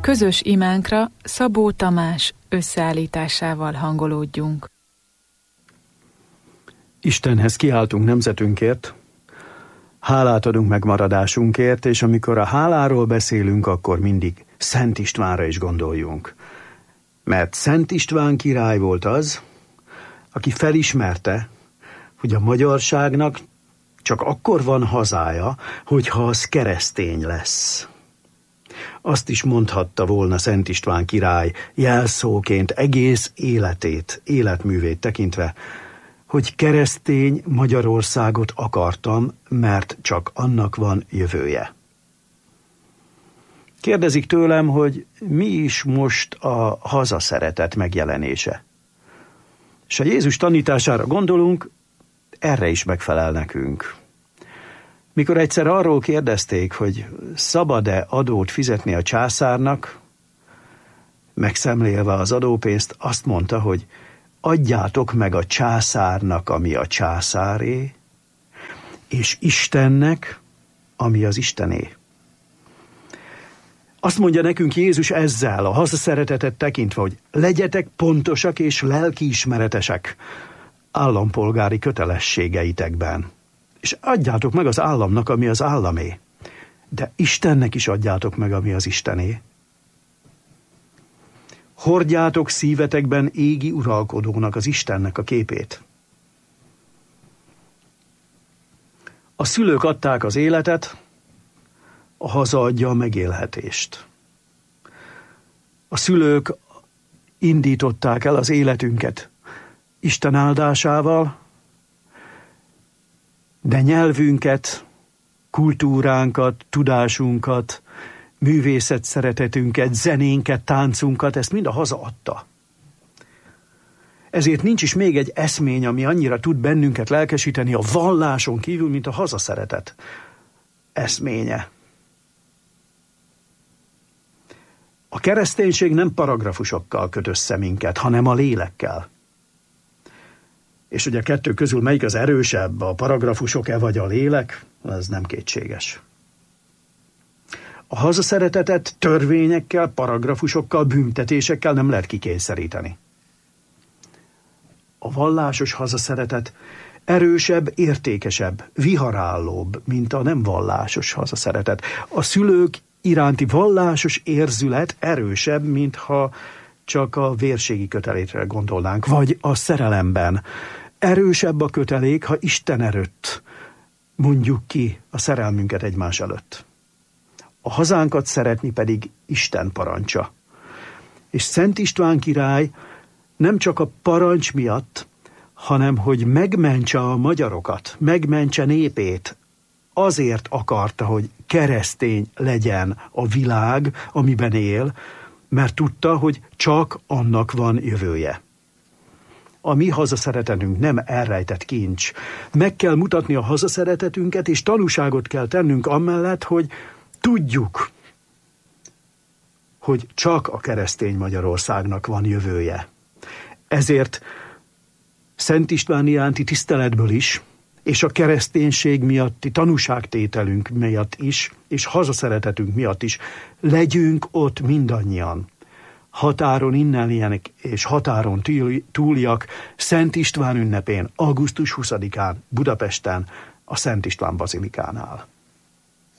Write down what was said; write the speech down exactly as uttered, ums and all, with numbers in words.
Közös imánkra Szabó Tamás összeállításával hangolódjunk. Istenhez kiáltunk nemzetünkért, hálát adunk megmaradásunkért, és amikor a háláról beszélünk, akkor mindig Szent Istvánra is gondoljunk. Mert Szent István király volt az, aki felismerte, hogy a magyarságnak csak akkor van hazája, hogyha az keresztény lesz. Azt is mondhatta volna Szent István király jelszóként egész életét, életművét tekintve, hogy keresztény Magyarországot akartam, mert csak annak van jövője. Kérdezik tőlem, hogy mi is most a hazaszeretet megjelenése. És ha Jézus tanítására gondolunk, erre is megfelel nekünk. Mikor egyszer arról kérdezték, hogy szabad-e adót fizetni a császárnak, megszemlélve az adópénzt, azt mondta, hogy adjátok meg a császárnak, ami a császáré, és Istennek, ami az Istené. Azt mondja nekünk Jézus ezzel, a hazaszeretetet tekintve, hogy legyetek pontosak és lelkiismeretesek állampolgári kötelességeitekben. És adjátok meg az államnak, ami az államé. De Istennek is adjátok meg, ami az Istené. Hordjátok szívetekben égi uralkodónak, az Istennek a képét. A szülők adták az életet, a haza adja a megélhetést. A szülők indították el az életünket Isten áldásával, de nyelvünket, kultúránkat, tudásunkat, művészet szeretetünket, zenénket, táncunkat, ezt mind a haza adta. Ezért nincs is még egy eszmény, ami annyira tud bennünket lelkesíteni a valláson kívül, mint a hazaszeretet eszménye. A kereszténység nem paragrafusokkal köt össze minket, hanem a lélekkel. És ugye a kettő közül melyik az erősebb, a paragrafusok-e vagy a lélek, ez nem kétséges. A hazaszeretetet törvényekkel, paragrafusokkal, büntetésekkel nem lehet kikényszeríteni. A vallásos hazaszeretet erősebb, értékesebb, viharállóbb, mint a nem vallásos hazaszeretet. A szülők iránti vallásos érzület erősebb, mintha csak a vérségi kötelékre gondolnánk, vagy a szerelemben. Erősebb a kötelék, ha Isten erőtt mondjuk ki a szerelmünket egymás előtt. A hazánkat szeretni pedig Isten parancsa. És Szent István király nem csak a parancs miatt, hanem hogy megmentse a magyarokat, megmentse népét, azért akarta, hogy keresztény legyen a világ, amiben él, mert tudta, hogy csak annak van jövője. A mi hazaszeretetünk nem elrejtett kincs. Meg kell mutatni a hazaszeretetünket, és tanúságot kell tennünk amellett, hogy tudjuk, hogy csak a keresztény Magyarországnak van jövője. Ezért Szent István iránti tiszteletből is, és a kereszténység miatti tanúságtételünk miatt is, és hazaszeretetünk miatt is legyünk ott mindannyian. Határon inneniek és határon túliak Szent István ünnepén, augusztus huszadikán Budapesten, a Szent István bazilikánál.